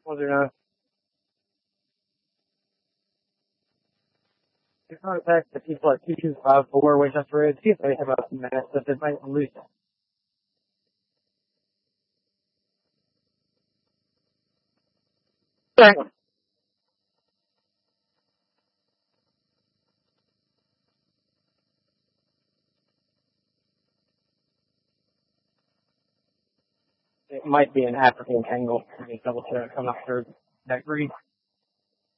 Whether it's not a fact that people at 2254 Winchester Road, see if they have a mess that they might lose. It might be an African angle. Let me double check. I'm not sure that green.